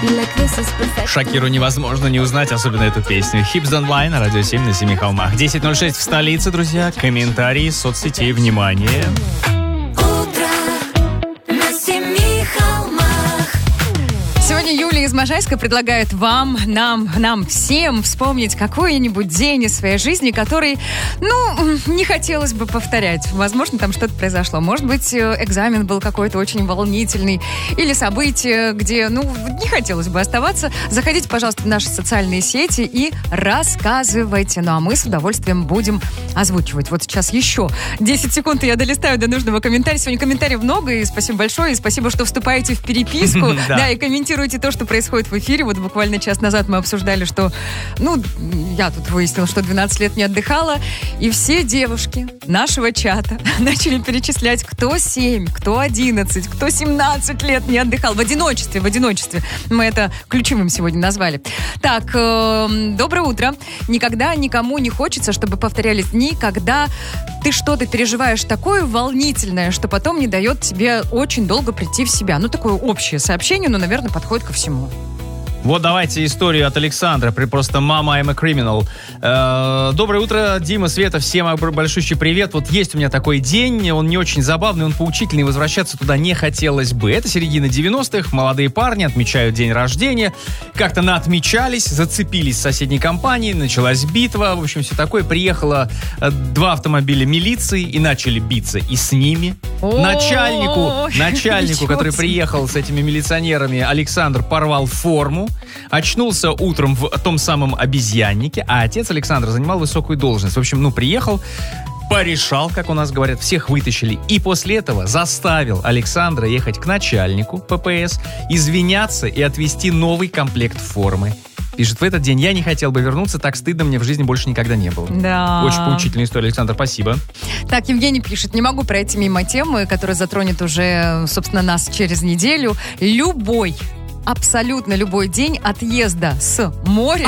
Шакиру невозможно не узнать, особенно эту песню. Hips Don't Lie на Радио 7 на Семи холмах. 10:06 в столице, друзья. Комментарии соцсетей. Внимание. Сегодня Юлия из Можайска предлагает вам, нам всем вспомнить какой-нибудь день из своей жизни, который, не хотелось бы повторять. Возможно, там что-то произошло. Может быть, экзамен был какой-то очень волнительный. Или событие, где, не хотелось бы оставаться. Заходите, пожалуйста, в наши социальные сети и рассказывайте. Ну, а мы с удовольствием будем озвучивать. Вот сейчас еще 10 секунд, и я долистаю до нужного комментария. Сегодня комментариев много, и спасибо большое. И спасибо, что вступаете в переписку. Да, и комментируете то, что происходит в эфире. Вот буквально час назад мы обсуждали, что, я тут выяснила, что 12 лет не отдыхала, и все девушки нашего чата начали перечислять, кто 7, кто 11, кто 17 лет не отдыхал. В одиночестве. Мы это ключевым сегодня назвали. Так, доброе утро. Никогда никому не хочется, чтобы повторялись дни, когда ты что-то переживаешь такое волнительное, что потом не дает тебе очень долго прийти в себя. Такое общее сообщение, но, наверное, подходит ко всему. Вот давайте историю от Александра. Просто «Мама, I'm a criminal». Доброе утро, Дима, Света, всем большущий привет. Вот есть у меня такой день, он не очень забавный, он поучительный, возвращаться туда не хотелось бы. Это середина 90-х, молодые парни отмечают день рождения, как-то наотмечались, зацепились в соседней компании, началась битва, в общем, все такое. Приехало 2 автомобиля милиции и начали биться и с ними. Начальнику, который приехал с этими милиционерами, Александр порвал форму, очнулся утром в том самом обезьяннике, а отец Александра занимал высокую должность. В общем, приехал, порешал, как у нас говорят, всех вытащили. И после этого заставил Александра ехать к начальнику ППС, извиняться и отвезти новый комплект формы. Пишет, в этот день я не хотел бы вернуться, так стыдно мне в жизни больше никогда не было. Да. Очень поучительная история, Александр, спасибо. Так, Евгений пишет, не могу пройти мимо темы, которая затронет уже, собственно, нас через неделю. Абсолютно любой день отъезда с моря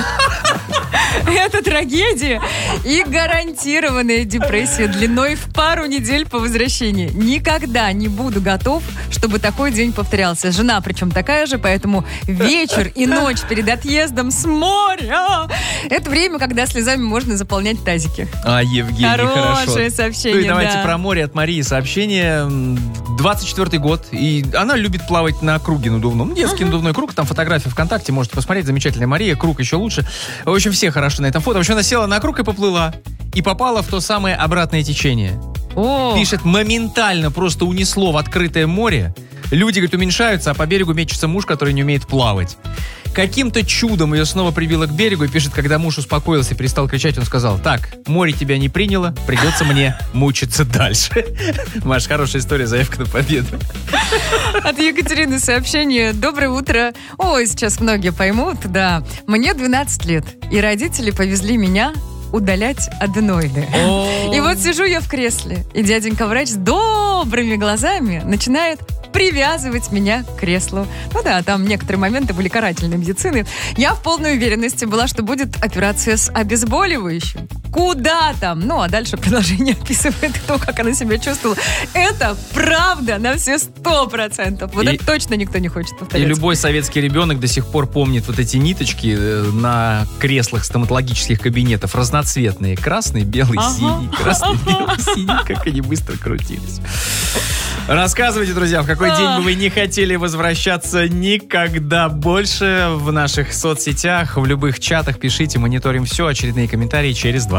это трагедия и гарантированная депрессия длиной в пару недель по возвращении. Никогда не буду готов, чтобы такой день повторялся. Жена причем такая же, поэтому вечер и ночь перед отъездом с моря — это время, когда слезами можно заполнять тазики. Евгений, хорошее сообщение, давайте про море от Марии сообщение. 24-й год, и она любит плавать на круге надувном. Детский надувной круг, там фотография ВКонтакте, можете посмотреть, замечательная Мария, круг еще лучше. В общем, все хороши на этом фото. В общем, она села на круг и поплыла. И попала в то самое обратное течение. Пишет, моментально просто унесло в открытое море. Люди, говорит, уменьшаются, а по берегу мечется муж, который не умеет плавать. Каким-то чудом ее снова прибило к берегу, и пишет, когда муж успокоился и перестал кричать, он сказал: так, море тебя не приняло, придется мне мучиться дальше. Маш, хорошая история, заявка на победу. От Екатерины сообщение. Доброе утро. Ой, сейчас многие поймут, да. Мне 12 лет, и родители повезли меня удалять аденоиды. И вот сижу я в кресле, и дяденька-врач с добрыми глазами начинает привязывать меня к креслу. Ну да, там некоторые моменты были карательной медицины. Я в полной уверенности была, что будет операция с обезболивающим. Куда там? Ну, а дальше продолжение описывает то, как она себя чувствовала. Это правда на все 100%. Вот это точно никто не хочет повторять. И любой советский ребенок до сих пор помнит вот эти ниточки на креслах стоматологических кабинетов. Разноцветные. Красный, белый, синий. Красный, белый, синий. Как они быстро крутились. Рассказывайте, друзья, в какой день бы вы не хотели возвращаться никогда больше. В наших соцсетях, в любых чатах пишите, мониторим все. Очередные комментарии через 20